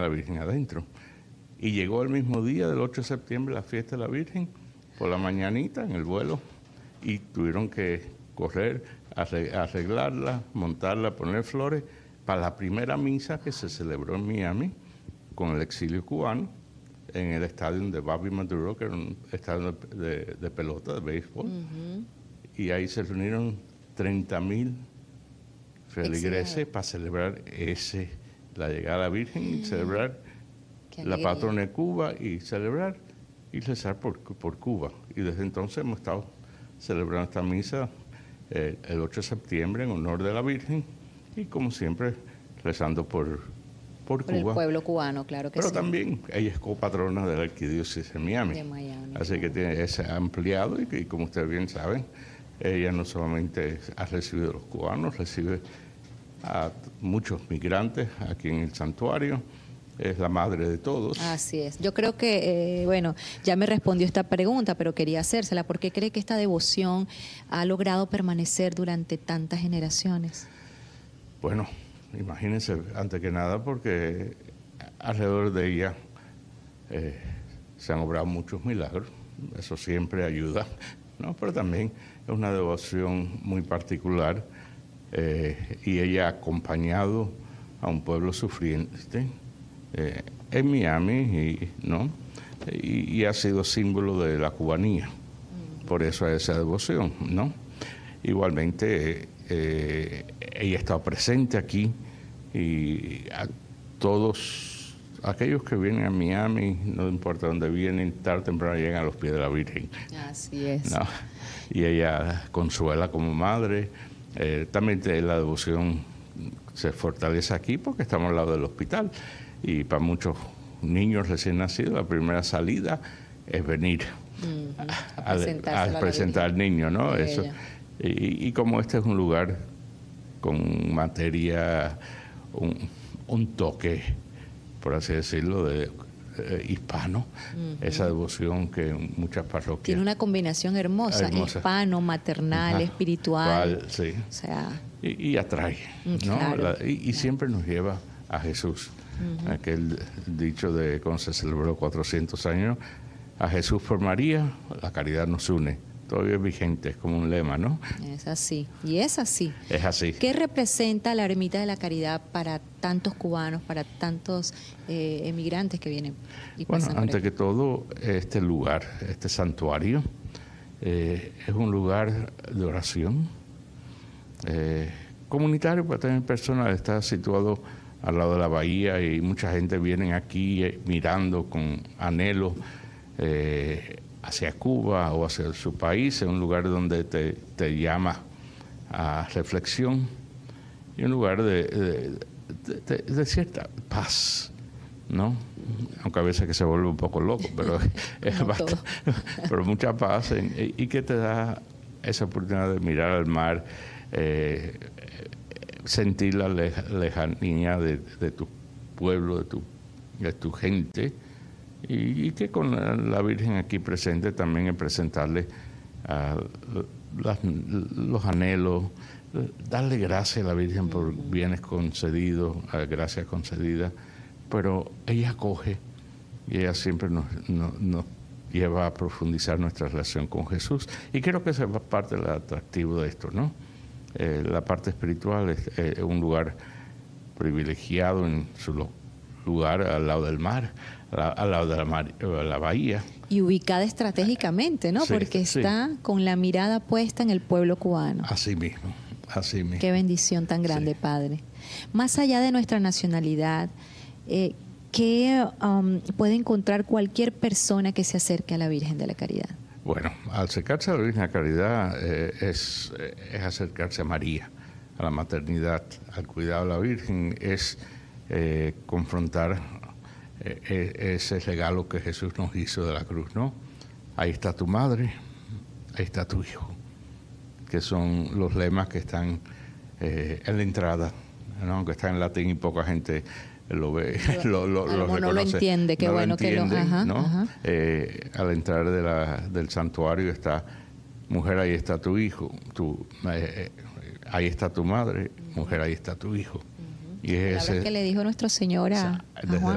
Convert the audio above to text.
la Virgen adentro. Y llegó el mismo día del 8 de septiembre la fiesta de la Virgen, por la mañanita en el vuelo, y tuvieron que correr, arreglarla, montarla, poner flores para la primera misa que se celebró en Miami con el exilio cubano en el estadio de Bobby Maduro, que era un estadio de pelota, de béisbol. Y ahí se reunieron 30,000 feligreses para celebrar la llegada de la Virgen y celebrar la patrona de Cuba y celebrar y rezar por Cuba. Y desde entonces hemos estado celebrando esta misa el 8 de septiembre en honor de la Virgen y como siempre rezando por Cuba. El pueblo cubano, claro que Pero sí. también ella es copatrona de la arquidiócesis de Miami. Así que es ampliado y como ustedes bien saben, ella no solamente ha recibido a los cubanos, recibe a muchos migrantes aquí en el santuario. Es la madre de todos. Así es. Yo creo que, bueno, ya me respondió esta pregunta, pero quería hacérsela. ¿Por qué cree que esta devoción ha logrado permanecer durante tantas generaciones? Bueno, imagínense, antes que nada, porque alrededor de ella se han obrado muchos milagros. Eso siempre ayuda, ¿no? Pero también es una devoción muy particular y ella ha acompañado a un pueblo sufriente en Miami, ¿no? Y ha sido símbolo de la cubanía. Por eso esa devoción, ¿no? Igualmente, ella ha estado presente aquí y a todos aquellos que vienen a Miami, no importa dónde vienen, tarde o temprano llegan a los pies de la Virgen. Así es. ¿No? Y ella consuela como madre. También la devoción se fortalece aquí porque estamos al lado del hospital. Y para muchos niños recién nacidos, la primera salida es venir a presentar al niño, ¿no? Eso. Y como este es un lugar con materia, un toque, por así decirlo, de hispano, esa devoción que en muchas parroquias... Tiene una combinación hermosa. Hispano, maternal, espiritual. Sí. O sea... Y atrae, ¿no? Claro, y siempre nos lleva a Jesús. Aquel dicho de cuando se celebró 400 años, a Jesús por María, la caridad nos une. Todavía es vigente, es como un lema, ¿no? Es así, y es así. Es así. ¿Qué representa la Ermita de la Caridad para tantos cubanos, para tantos emigrantes que vienen y pasan por antes aquí? que todo, este lugar, este santuario, es un lugar de oración comunitario, pero también personal. Está situado al lado de la bahía y mucha gente viene aquí mirando con anhelo hacia Cuba o hacia su país. Es un lugar donde te llama a reflexión y un lugar de cierta paz, ¿no? Aunque a veces que se vuelve un poco loco, pero pero mucha paz y que te da esa oportunidad de mirar al mar, sentir la lejanía de tu pueblo, de tu gente, y que con la Virgen aquí presente también es presentarle los anhelos, darle gracias a la Virgen por bienes concedidos, gracias concedidas, pero ella acoge y ella siempre nos lleva a profundizar nuestra relación con Jesús. Y creo que esa es parte del atractivo de esto, ¿no? La parte espiritual es un lugar privilegiado en su lugar al lado del mar, al lado de la bahía. Y ubicada estratégicamente, ¿no? Sí, porque está con la mirada puesta en el pueblo cubano. Así mismo, así mismo. Qué bendición tan grande, Padre. Más allá de nuestra nacionalidad, ¿qué puede encontrar cualquier persona que se acerque a la Virgen de la Caridad? Bueno, acercarse a la Virgen de la Caridad es acercarse a María, a la maternidad, al cuidado de la Virgen, es confrontar ese regalo que Jesús nos hizo de la cruz, ¿no? Ahí está tu madre, ahí está tu hijo, que son los lemas que están en la entrada, ¿no? Aunque está en latín y poca gente lo ve, lo reconoce. No lo entiende, qué bueno que lo... ¿no? Al entrar del santuario está, mujer, ahí está tu hijo, ahí está tu madre, mujer, ahí está tu hijo. Y es que le dijo nuestro Señor a Juan.